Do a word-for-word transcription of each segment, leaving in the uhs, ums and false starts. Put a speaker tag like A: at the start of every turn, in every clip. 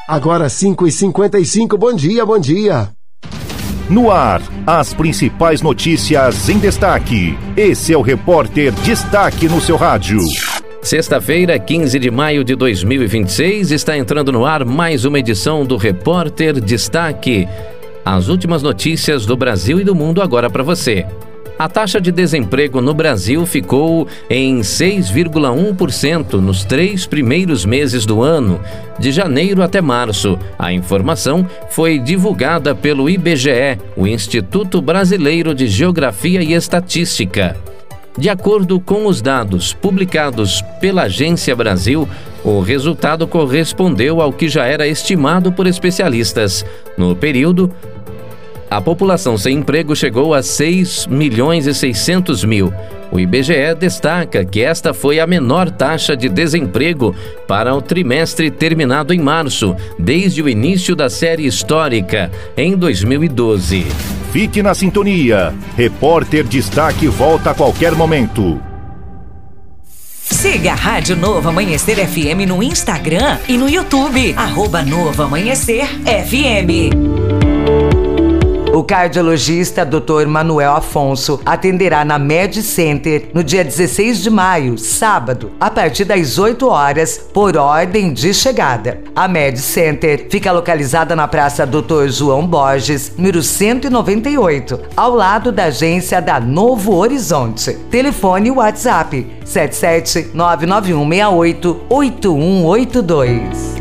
A: Agora cinco e cinquenta e cinco, bom dia, bom dia.
B: No ar, as principais notícias em destaque. Esse é o Repórter Destaque no seu rádio.
C: Sexta-feira, quinze de maio de dois mil e vinte e seis, está entrando no ar mais uma edição do Repórter Destaque. As últimas notícias do Brasil e do mundo agora para você. A taxa de desemprego no Brasil ficou em seis vírgula um por cento nos três primeiros meses do ano, de janeiro até março. A informação foi divulgada pelo I B G E, o Instituto Brasileiro de Geografia e Estatística. De acordo com os dados publicados pela Agência Brasil, o resultado correspondeu ao que já era estimado por especialistas. No período, a população sem emprego chegou a seis milhões e seiscentos mil. O I B G E destaca que esta foi a menor taxa de desemprego para o trimestre terminado em março, desde o início da série histórica, em dois mil e doze.
B: Fique na sintonia. Repórter Destaque volta a qualquer momento.
D: Siga a Rádio Novo Amanhecer F M no Instagram e no YouTube. Arroba Novo Amanhecer F M. O cardiologista doutor Manuel Afonso atenderá na Med Center no dia dezesseis de maio, sábado, a partir das oito horas, por ordem de chegada. A Med Center fica localizada na Praça doutor João Borges, número cento e noventa e oito, ao lado da agência da Novo Horizonte. Telefone WhatsApp sete sete nove nove um seis oito oito um oito dois.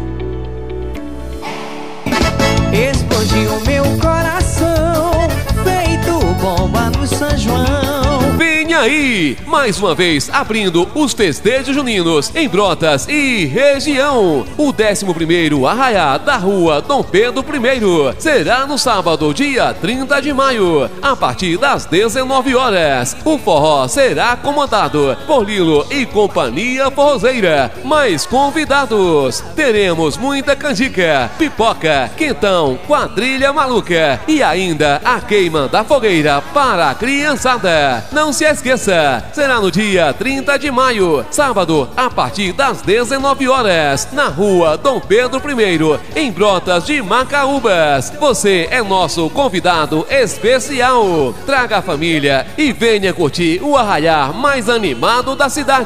E: Explodiu meu coração, feito bomba no São João.
F: Vem aí, mais uma vez abrindo os festejos juninos em Brotas e região. O décimo primeiro Arraiá da Rua Dom Pedro I será no sábado, dia trinta de maio, a partir das dezenove horas. O forró será comandado por Lilo e Companhia Forrozeira. Mais convidados, teremos muita canjica, pipoca, quentão, quadrilha maluca e ainda a queima da fogueira para a criançada. Não se esqueça, será no dia trinta de maio, sábado, a partir das dezenove horas, na Rua Dom Pedro I, em Brotas de Macaúbas. Você é nosso convidado especial. Traga a família e venha curtir o arraiá mais animado da cidade.